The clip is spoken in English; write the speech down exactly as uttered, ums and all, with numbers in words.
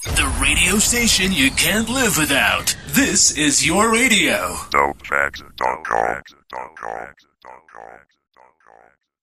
The radio station you can't live without. This is your radio. Dope facts dot com.